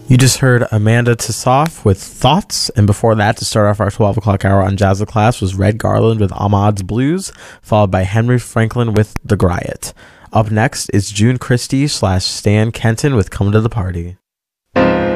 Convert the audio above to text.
You just heard Amanda Tissoff with Thoughts, and before that, to start off our 12 o'clock hour on Jazz Class, was Red Garland with Ahmad's Blues, followed by Henry Franklin with The Griot. Up next is June Christie / Stan Kenton with Come to the Party.